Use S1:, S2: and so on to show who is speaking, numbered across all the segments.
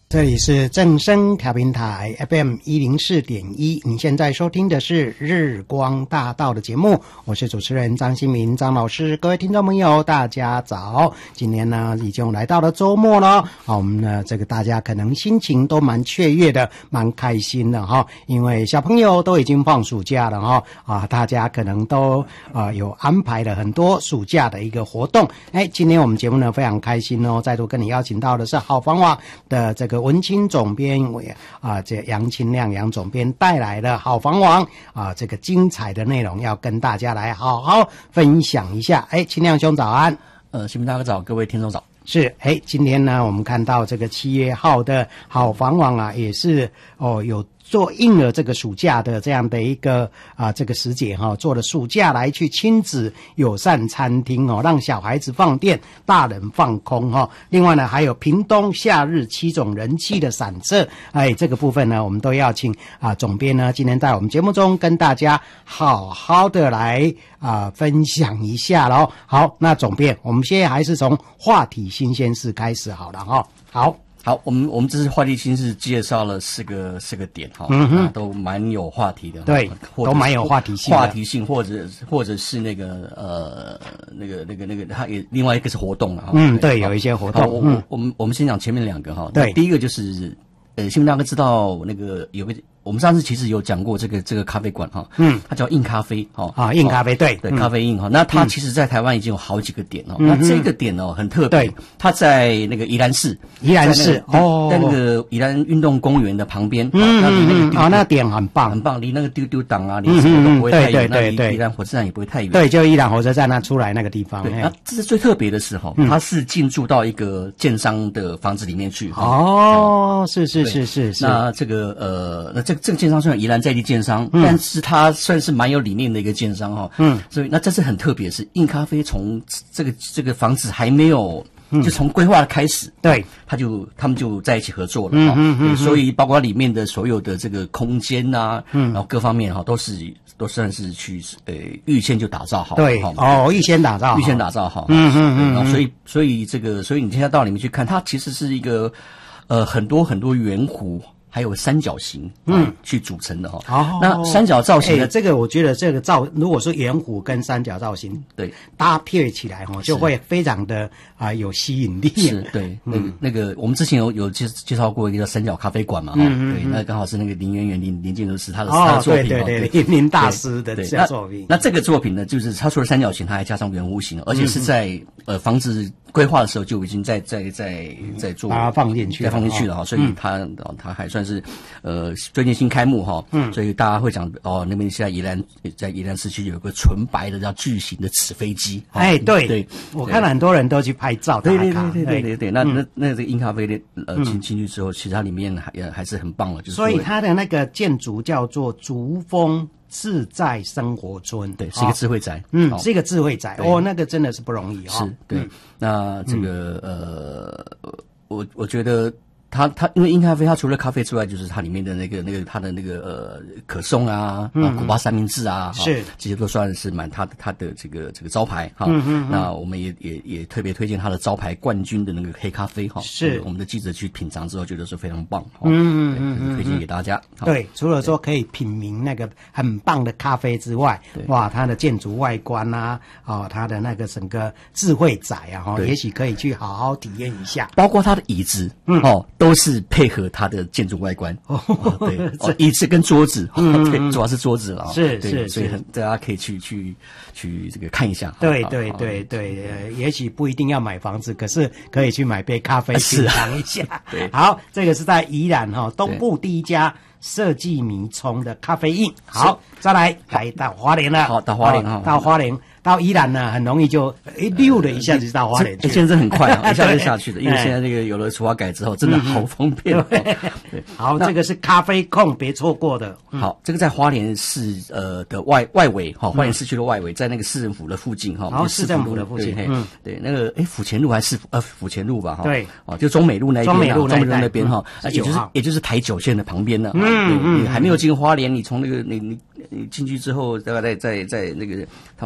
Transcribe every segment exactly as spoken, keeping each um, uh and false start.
S1: 这里是正声调频台 F M 一零四点一，你现在收听的是日光大道的节目，我是主持人张新民张老师。各位听众朋友大家早，今天呢已经来到了周末了，好，我们呢这个大家可能心情都蛮雀跃的，蛮开心的哈，因为小朋友都已经放暑假了哈，啊，大家可能都啊有安排了很多暑假的一个活动。哎，今天我们节目呢非常开心哦，再度跟你邀请到的是好房网的这个文青总编啊，这杨清亮杨总编带来的好房网啊，这个精彩的内容要跟大家来好好分享一下。哎，清亮兄早安。
S2: 呃，新民大哥早，各位听众早。
S1: 是，哎，今天呢，我们看到这个七月号的好房网啊，也是哦有做应了这个暑假的这样的一个啊这个时节哈、哦，做了暑假来去亲子友善餐厅哦，让小孩子放电，大人放空哈、哦。另外呢，还有屏东夏日七种人气的散策，哎，这个部分呢，我们都要请啊总编呢今天在我们节目中跟大家好好的来啊分享一下咯。好，那总编，我们现在还是从话题新鲜事开始好了哈、哦。好。
S2: 好，我们我们这次话题新是介绍了四个四个点哈，嗯哼，都蛮有话题的，
S1: 对，都蛮有话题性的，
S2: 话题性或者或者是那个呃那个那个那个，它也另外一个是活动了哈，
S1: 嗯，对，有一些活动。
S2: 我我我们我们先讲前面两个哈，
S1: 对，
S2: 第一个就是呃，新民大哥知道那个有个。我们上次其实有讲过这个这个咖啡馆哈，嗯，它叫印咖啡哈，
S1: 啊，印咖啡对
S2: 对，咖啡印哈，那它其实在台湾已经有好几个点哦，那这个点哦很特别，它在那个宜兰市，
S1: 宜兰市哦，
S2: 在那个宜兰运动公园的旁边，
S1: 嗯嗯嗯，啊，那点很棒
S2: 很棒，离那个丢丢档啊，离什么都不会太远，那离宜兰火车站也不会太远，
S1: 对，就宜兰火车站那出来那个地方，
S2: 对，那这是最特别的是哈，它是进驻到一个建商的房子里面去，
S1: 哦，是是是是是，
S2: 那这个呃，那这个这个建商虽然宜兰在地建商，嗯、但是它算是蛮有理念的一个建商哈、哦。嗯，所以那这次很特别，是印咖啡从这个这个房子还没有，嗯、就从规划开始，
S1: 对，
S2: 他就他们就在一起合作了哈、哦。嗯嗯嗯，所以包括里面的所有的这个空间呐、啊，嗯，然后各方面哈、哦，都是都算是去呃预先就打造好，
S1: 对，哦，预先打造，
S2: 预先打造好，
S1: 嗯嗯嗯，
S2: 然后所以所以这个所以你现在到里面去看，它其实是一个呃很多很多圆弧。还有三角形，嗯，去组成的哈、哦。哦，那三角造型的、
S1: 欸、这个，我觉得这个造，如果说圆弧跟三角造型
S2: 对
S1: 搭配起来哈、哦，就会非常的啊、呃、有吸引力。
S2: 是，对，那个、嗯、那个，我们之前有有介介绍过一个叫三角咖啡馆嘛，哈、嗯，对，那刚好是那个林渊源林林建筑师他的、
S1: 哦、
S2: 他的作品，
S1: 对对对，林大师的这作品。
S2: 那这个作品呢，就是它除了三角形，它还加上圆弧形，而且是在、嗯、呃房子规划的时候就已经在在在在做，
S1: 把它放进去，
S2: 再放进去了哈、哦，所以它、嗯、它还算是呃。呃，最近新开幕哈，嗯，所以大家会讲哦，那边现在宜兰在宜兰市区有个纯白的叫巨型的纸飞机，
S1: 哎，对
S2: 对，
S1: 我看了很多人都去拍照，
S2: 对对对对对对对，那那那这个印咖啡的呃进进去之后，其实它里面还还是很棒的，就是
S1: 所以它的那个建筑叫做竹峰自在生活村，
S2: 对，是一个智慧宅，
S1: 嗯，是一个智慧宅，哦，那个真的是不容易
S2: 哦，是对，那这个呃，我我觉得。它它因为印咖啡，它除了咖啡之外，就是它里面的那个那个它的那个呃可颂啊，嗯、啊古巴三明治啊，
S1: 是
S2: 这些都算是蛮它的它的这个这个招牌哈。嗯嗯。那我们也也也特别推荐它的招牌冠军的那个黑咖啡哈。
S1: 是。
S2: 我们的记者去品尝之后觉得是非常棒。嗯嗯嗯。推荐给大家。
S1: 对，除了说可以品茗那个很棒的咖啡之外，哇，它的建筑外观啊，哦，它的那个整个智慧宅啊，哈，也许可以去好好体验一下。
S2: 包括它的椅子，嗯哦。都是配合它的建筑外观哦，对，哦，椅子跟桌子，嗯、对，主要是桌子了，
S1: 是是，
S2: 所以很大家可以去去去这个看一下。
S1: 对对对对，呃，也许不一定要买房子，可是可以去买杯咖啡品尝一下。
S2: 对，
S1: 好，这个是在宜兰哈东部第一家设计迷冲的咖啡印。好，再来来到花莲了，
S2: 好，到花莲哈，
S1: 到花莲。到宜兰呢，很容易就一溜的一下子就到花莲去，
S2: 现在很快啊，一下就下去了。因为现在那个有了厨房改之后，真的好方便。
S1: 对，好，这个是咖啡控，别错过的。
S2: 好，这个在花莲市呃的外外围哈，花莲市区的外围，在那个市政府的附近哈。
S1: 好，市政府的附近，
S2: 嗯，对，那个哎府前路还是呃府前路吧哈。
S1: 对，
S2: 哦，就中美路那边，
S1: 中美路
S2: 那边哈，也就是也就是台九线的旁边呢。嗯嗯，还没有进花莲，你从那个你你你进去之后，大概在在在那个他们这个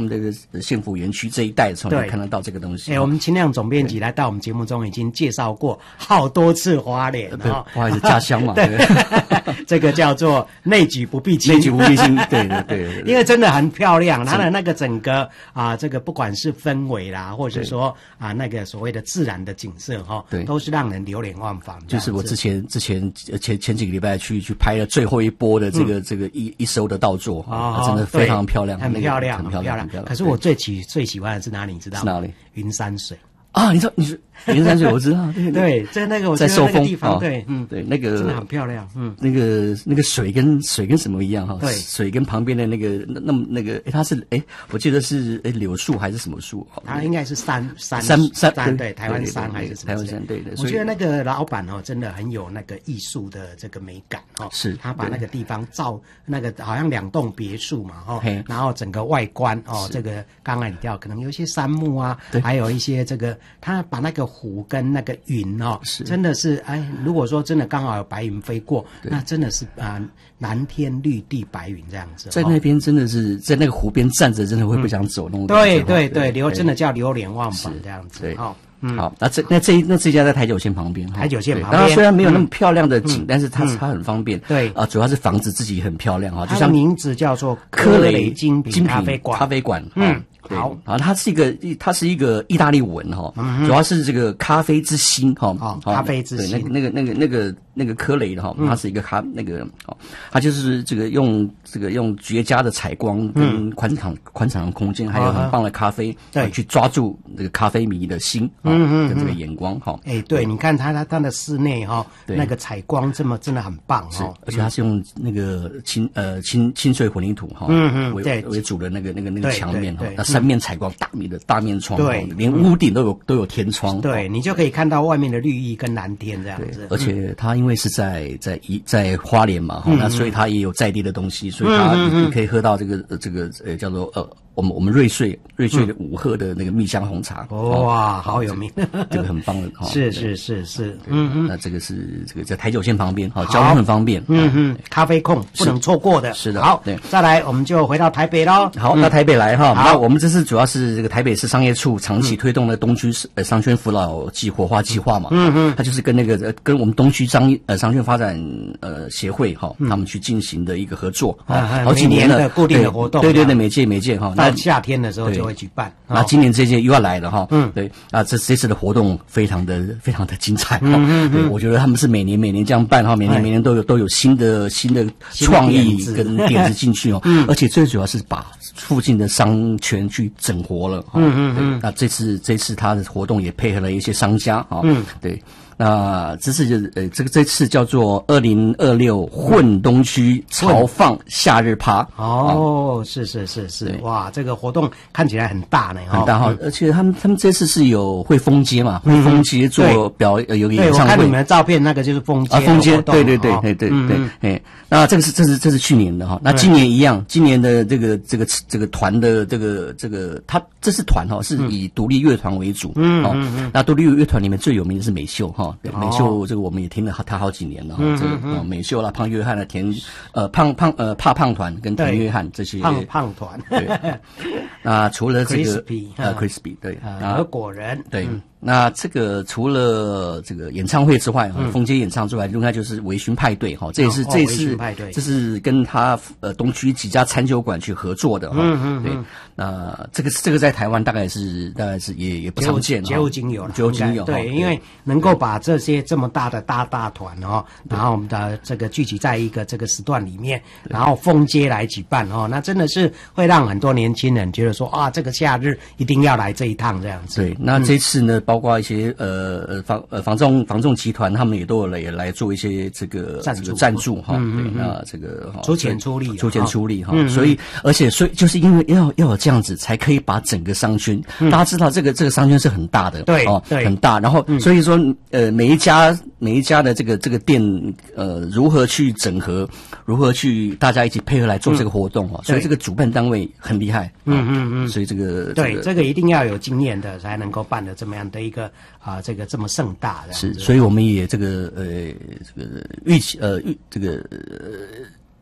S2: 县府园区这一带的时候，你看得到这个东西。
S1: 哎、欸，我们清亮总编辑来到我们节目中已经介绍过好多次花莲
S2: 哦，不好意思，家乡嘛，
S1: 对，这个叫做内举不避亲，
S2: 内举不避亲，对对对，
S1: 因为真的很漂亮，它的那个整个啊，这个不管是氛围啦，或者说啊那个所谓的自然的景色哈，对，都是让人流连忘返。
S2: 就是我之前之前前前几个礼拜去去拍了最后一波的这个、嗯、这个一一艘的稻作啊、哦，真的非常漂亮，
S1: 很漂亮，
S2: 很漂亮，很
S1: 漂亮。可是我最喜最喜欢的是哪里？你知道吗？
S2: 是哪里？
S1: 云山水。
S2: 啊，你知道你是云山水，我知道，对
S1: 对，在那个我
S2: 在寿丰
S1: 地方，对，嗯，
S2: 对，那个
S1: 真的很漂亮，嗯，
S2: 那个那个水跟水跟什么一样哈？
S1: 对，
S2: 水跟旁边的那个那那么那个，哎，它是哎，我记得是哎柳树还是什么树？
S1: 它应该是山山
S2: 山
S1: 山对，台湾山还是什么？
S2: 台湾山对对。
S1: 我觉得那个老板哦，真的很有那个艺术的这个美感哦，
S2: 是
S1: 他把那个地方造那个好像两栋别墅嘛哈，然后整个外观哦，这个刚才你调可能有一些杉木啊，还有一些这个他把那个湖跟那个云哦，真的是哎，如果说真的刚好有白云飞过，那真的是啊、呃、蓝天绿地白云这样子。
S2: 在那边真的是在那个湖边站着，真的会不想走那种。
S1: 对对对，流真的叫流连忘返这样子。
S2: 对，好。嗯、好，那这那这那这家在台九线旁边，
S1: 台九线旁边，
S2: 当然虽然没有那么漂亮的景，嗯、但是它、嗯、它很方便。
S1: 对
S2: 啊、呃，主要是房子自己很漂亮哈，就像
S1: 名字叫做科雷精品咖啡馆。
S2: 咖啡馆，
S1: 嗯。好
S2: 啊，它是一个，它是一个意大利文哈，主要是这个咖啡之心哈，
S1: 哦，咖啡之心，
S2: 对，那个那个那个那个那个科雷的哈，它是一个咖那个哦，它就是这个用这个用绝佳的采光跟宽敞宽敞的空间，还有很棒的咖啡，对，去抓住这个咖啡迷的心，嗯嗯，跟这个眼光哈。
S1: 哎，对，你看它它它的室内哈，那个采光这么真的很棒
S2: 哦，而且它是用那个清呃清清水混凝土哈，嗯嗯，为为主的那个那个那个墙面哈。三面采光，大面的大面窗，对，连屋顶都有都有天窗，
S1: 对，你就可以看到外面的绿意跟蓝天这样子。
S2: 而且它因为是在在一在花莲嘛，哈，那所以它也有在地的东西，所以它你可以喝到这个这个呃叫做呃我们我们瑞穗瑞穗的五鹤的那个蜜香红茶，
S1: 哇，好有名，
S2: 这个很棒的，
S1: 是是是是，嗯嗯，
S2: 那这个是这个在台九线旁边，好，交通很方便，
S1: 嗯嗯，咖啡控不能错过的，
S2: 是的，
S1: 好，
S2: 对，
S1: 再来我们就回到台北喽，
S2: 好，到台北来哈，那我们这次主要是这个台北市商业处长期推动的东区呃商圈扶老计活化计划嘛，嗯嗯，它就是跟那个呃跟我们东区商呃商圈发展呃协会哈，他们去进行的一个合作，啊，好几年了，
S1: 固定的活动，
S2: 对对对，每届每届哈，
S1: 到夏天的时候就会举办，
S2: 那今年这届又要来了哈，嗯，对，啊，这这次的活动非常的非常的精彩，嗯嗯，对，我觉得他们是每年每年这样办哈，每年每年都有都有新的新的创意跟点子进去哦，嗯，而且最主要是把附近的商圈去整活了，嗯嗯嗯，那这次这次他的活动也配合了一些商家啊，嗯，对。那这次就是呃，这个这次叫做二零二六混东区潮放夏日趴
S1: 哦，是是是是，哇，这个活动看起来很大呢，
S2: 很大哈，而且他们他们这次是有会封街嘛，会封街做表有个演唱会，
S1: 对，我看你们的照片，那个就是封街
S2: 啊，封街，对对对对对对，哎，那这个是这是这是去年的哈，那今年一样，今年的这个这个这个团的这个这个，他这次团哈是以独立乐团为主，嗯嗯嗯，那独立乐团里面最有名的是美秀哈。美秀这个我们也听了他好几年了，这个美秀啦、胖约翰的田呃胖胖呃怕胖团跟田约翰这些
S1: 胖胖团。
S2: 对，那除了这个呃 crispy 对
S1: 和果仁
S2: 对。那这个除了这个演唱会之外，嗯，封街演唱之外，另外就是微醺派对哈，这也是、哦、这也是这是跟他呃东区几家餐酒馆去合作的哈，嗯嗯，对，那这个这个在台湾大概是大概是也也不常见，
S1: 绝无仅有了，
S2: 绝无仅有，
S1: 对，因为能够把这些这么大的大大团哦，然后我们的这个聚集在一个这个时段里面，然后封街来举办哦，那真的是会让很多年轻人觉得说啊，这个夏日一定要来这一趟这样子。
S2: 对，那这次呢，包括一些呃呃房呃房仲房仲集团，他们也都有来也来做一些这个
S1: 赞助
S2: 赞助哈，对，那这个
S1: 出钱出力，
S2: 出钱出力哈，所以而且所以就是因为要要有这样子，才可以把整个商圈，大家知道这个这个商圈是很大的，
S1: 对
S2: 哦，很大，然后所以说呃每一家每一家的这个这个店呃如何去整合，如何去大家一起配合来做这个活动哈，所以这个主办单位很厉害，嗯嗯嗯，所以这个
S1: 对这个一定要有经验的才能够办的这么样的一个啊这个这么盛大的，
S2: 是，所以我们也这个呃这个预期呃预这个。呃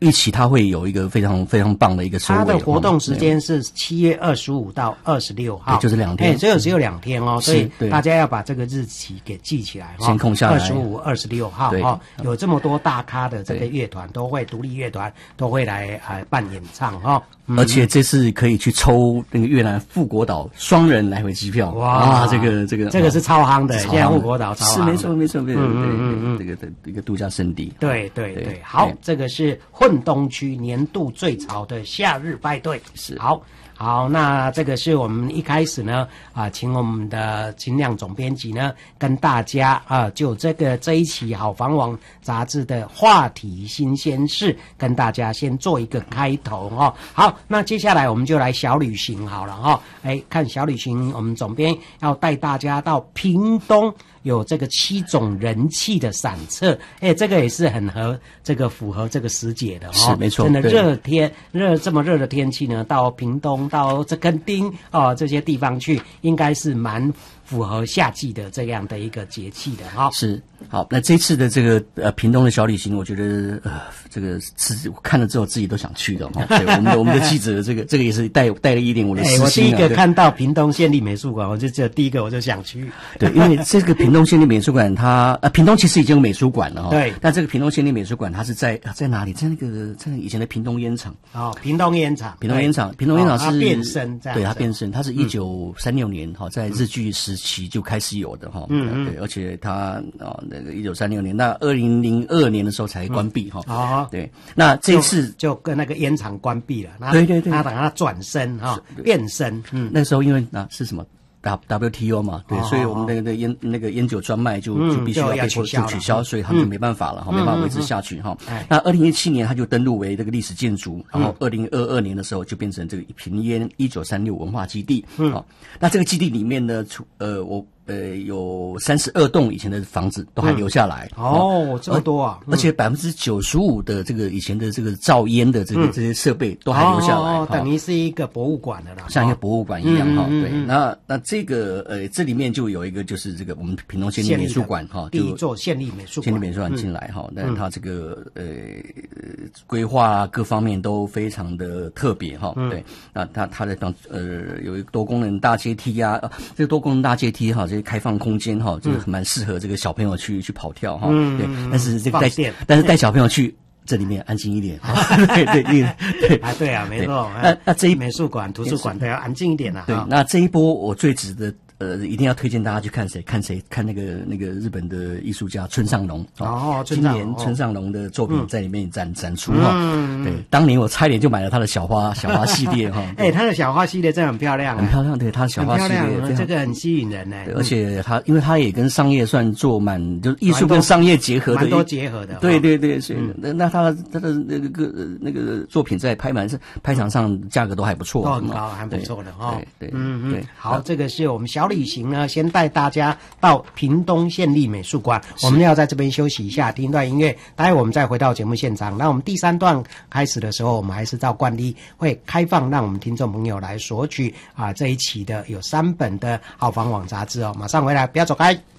S2: 预期它会有一个非常非常棒的一个收尾。
S1: 它的活动时间是七月二十五到二十六号，
S2: 就是两天，
S1: 哎，只有只有两天哦，所以大家要把这个日期给记起来，
S2: 先空下来。
S1: 二十五、二十六号哈，有这么多大咖的这个乐团都会，独立乐团都会来呃办演唱哈。
S2: 而且这次可以去抽那个越南富国岛双人来回机票，哇，这个这个
S1: 这个是超夯的，现在富国岛超夯，
S2: 是没错没错没错，嗯嗯嗯，这个的一个度假胜地。
S1: 对对对，好，这个是混东区年度最潮的夏日派对，
S2: 是
S1: 好。好，那这个是我们一开始呢啊，请我们的秦亮总编辑呢跟大家啊，就这个这一期好房网杂志的话题新鲜事，跟大家先做一个开头哦。好，那接下来我们就来小旅行好了哈、哦。哎，看小旅行，我们总编要带大家到屏东。有这个七种人气的散策，哎，这个也是很合这个符合这个时节的哦，
S2: 是没错，
S1: 真的热天热这么热的天气呢，到屏东到这垦丁哦这些地方去，应该是蛮符合夏季的这样的一个节气的哈、哦。
S2: 是好，那这次的这个呃屏东的小旅行，我觉得呃这个是我看了之后自己都想去的哈、哦。对，我们的我们的记者这个这个也是带带了一点我的私心、啊。
S1: 我第一个看到屏东县立美术馆，我就这第一个我就想去。
S2: 对，因为这个屏东县立美术馆它，呃屏东其实已经有美术馆了哈、哦。
S1: 对。但
S2: 这个屏东县立美术馆它是在在哪里？在那个在以前的屏东烟厂。
S1: 哦，屏东烟厂。
S2: 屏东烟厂，屏东烟厂是、
S1: 哦、它变身这样。
S2: 对，它变身，它是一九三六年哈、嗯，在日据时期就开始有的哈。嗯嗯。对，而且它啊那个一九三六年。那二零零二年的时候才关闭哈、嗯，哦，对，那这次
S1: 就, 就跟那个烟厂关闭了，
S2: 对对对，
S1: 他等他转身哈、哦，变身，
S2: 嗯，那时候因为啊是什么 W T O 嘛，对，哦、所以我们那个烟那个烟酒专卖就、嗯、就必须要被迫就取消，所以他们就没办法了哈、嗯，没办法维持下去哈、嗯。那二零一七年他就登录为这个历史建筑，然后二零二二年的时候就变成这个屏烟一九三六文化基地，嗯，好，那这个基地里面呢，呃，我。呃，有三十二栋以前的房子都还留下来、
S1: 嗯、哦，这么多啊！
S2: 而且百分之九十五的这个以前的这个造烟的这个、嗯、这些设备都还留下来，
S1: 哦，等于是一个博物馆的啦，
S2: 像一个博物馆一样哈、
S1: 嗯。
S2: 对，嗯、那那这个呃，这里面就有一个就是这个我们屏东县立美术馆哈，
S1: 第一座县立美术馆，
S2: 县立美术馆进来哈，那、嗯、它这个呃规划各方面都非常的特别哈。嗯、对，那它它的当呃有一个多功能大阶梯啊，这个多功能大阶梯哈，这些开放空间。哈，就是蛮适合这个小朋友去去跑跳哈，嗯，对，但是这个带但是带小朋友去这里面安静一点，对对对
S1: 对啊，对啊，没错。
S2: 那那这一
S1: 美术馆、图书馆都要安静一点啊。
S2: 对，那这一波我最值得。呃，一定要推荐大家去看谁？看谁？看那个那个日本的艺术家村上隆
S1: 哦，
S2: 今年村上隆的作品在里面展、嗯、展出哈、嗯。对，当年我差一点就买了他的小花小花系列哈。
S1: 哎、欸，他的小花系列真的很漂亮、欸，
S2: 很漂亮。对，他的小花系列
S1: 很漂亮，这个很吸引人呢、欸。
S2: 而且他，因为他也跟商业算做蛮，就是艺术跟商业结合的，
S1: 蛮多结合的。
S2: 对对对，所以、嗯、那他他的那个那个作品在拍卖是拍场上价格都还不错，
S1: 都很高，还不错的哈。
S2: 对对，
S1: 嗯嗯。好，这个是我们小旅行呢，先带大家到屏东县立美术馆，我们要在这边休息一下，听一段音乐，待会我们再回到节目现场。那我们第三段开始的时候，我们还是照惯例会开放，让我们听众朋友来索取啊这一期的有三本的好房网杂志哦。马上回来，不要走开。